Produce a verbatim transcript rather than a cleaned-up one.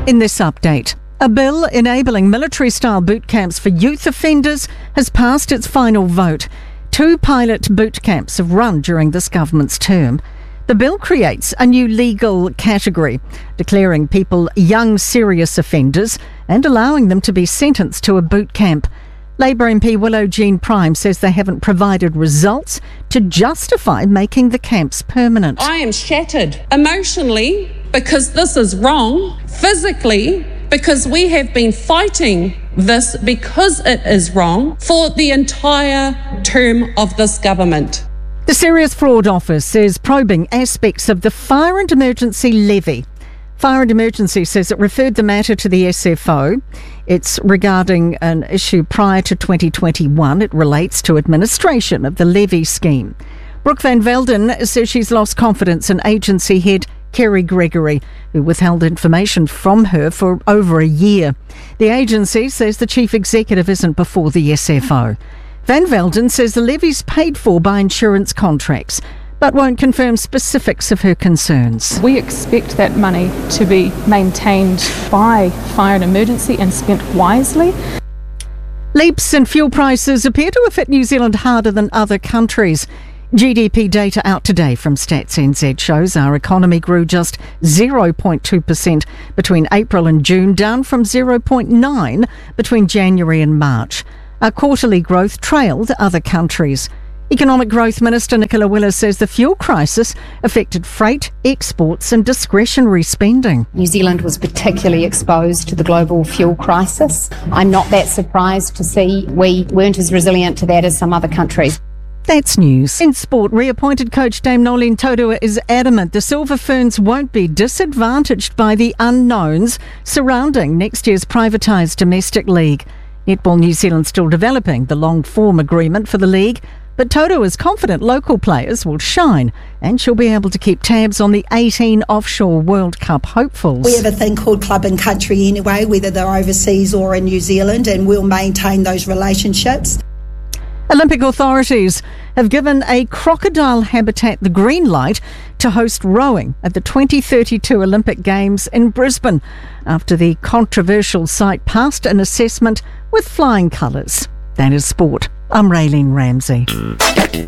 In this update, a bill enabling military-style boot camps for youth offenders has passed its final vote. Two pilot boot camps have run during this government's term. The bill creates a new legal category, declaring people young serious offenders and allowing them to be sentenced to a boot camp. Labour M P Willow Jean Prime says they haven't provided results to justify making the camps permanent. I am shattered emotionally because this is wrong, physically because we have been fighting this because it is wrong for the entire term of this government. The Serious Fraud Office is probing aspects of the Fire and Emergency Levy. Fire and Emergency says it referred the matter to the S F O. It's regarding an issue prior to twenty twenty-one. It relates to administration of the levy scheme. Brooke Van Velden says she's lost confidence in agency head Kerry Gregory, who withheld information from her for over a year. The agency says the chief executive isn't before the S F O. Van Velden says the levy's paid for by insurance contracts, but won't confirm specifics of her concerns. We expect that money to be maintained by Fire and Emergency and spent wisely. Leaps in fuel prices appear to have hit New Zealand harder than other countries. G D P data out today from Stats N Z shows our economy grew just zero point two percent between April and June, down from zero point nine between January and March. Our quarterly growth trailed other countries. Economic Growth Minister Nicola Willis says the fuel crisis affected freight, exports and discretionary spending. New Zealand was particularly exposed to the global fuel crisis. I'm not that surprised to see we weren't as resilient to that as some other countries. That's news. In sport, reappointed coach Dame Nolene Taurua is adamant the Silver Ferns won't be disadvantaged by the unknowns surrounding next year's privatised domestic league. Netball New Zealand's still developing the long-form agreement for the league, but Taurua is confident local players will shine and she'll be able to keep tabs on the eighteen offshore World Cup hopefuls. We have a thing called club and country anyway, whether they're overseas or in New Zealand, and we'll maintain those relationships. Olympic authorities have given a crocodile habitat the green light to host rowing at the twenty thirty-two Olympic Games in Brisbane after the controversial site passed an assessment with flying colours. That is sport. I'm Raylene Ramsey.